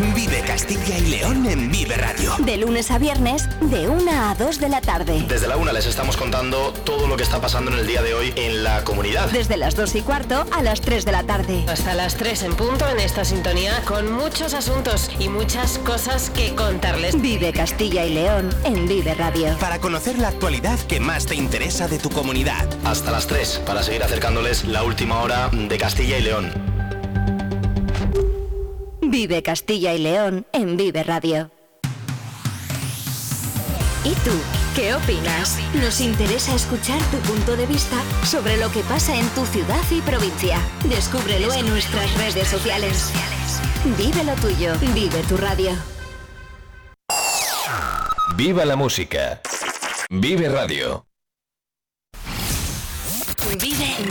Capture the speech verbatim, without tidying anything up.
Vive Castilla y León en Vive Radio. De lunes a viernes, de una a dos de la tarde. Desde la una les estamos contando todo lo que está pasando en el día de hoy en la comunidad. Desde las dos y cuarto a las tres de la tarde. Hasta las tres en punto en esta sintonía, con muchos asuntos y muchas cosas que contarles. Vive Castilla y León en Vive Radio. Para conocer la actualidad que más te interesa de tu comunidad. Hasta las tres, para seguir acercándoles la última hora de Castilla y León. Vive Castilla y León en Vive Radio. ¿Y tú? ¿Qué opinas? Nos interesa escuchar tu punto de vista sobre lo que pasa en tu ciudad y provincia. Descúbrelo en nuestras redes sociales. Vive lo tuyo, vive tu radio. Viva la música. Vive Radio. Vive